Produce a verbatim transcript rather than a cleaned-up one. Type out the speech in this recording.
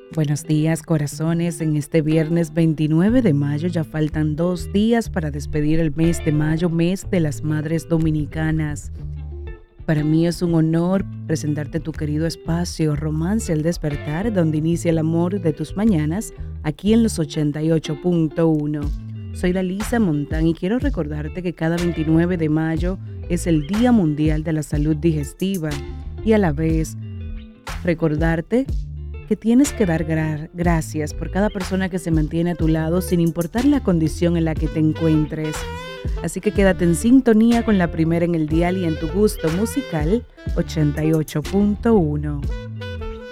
Buenos días, corazones. En este viernes veintinueve de mayo ya faltan dos días para despedir el mes de mayo, mes de las Madres Dominicanas. Para mí es un honor presentarte tu querido espacio Romance al Despertar, donde inicia el amor de tus mañanas, aquí en los ochenta y ocho punto uno. Soy Dalisa Montán y quiero recordarte que cada veintinueve de mayo es el Día Mundial de la Salud Digestiva y a la vez recordarte que tienes que dar gra- gracias por cada persona que se mantiene a tu lado sin importar la condición en la que te encuentres. Así que quédate en sintonía con la primera en el dial y en tu gusto musical ochenta y ocho punto uno.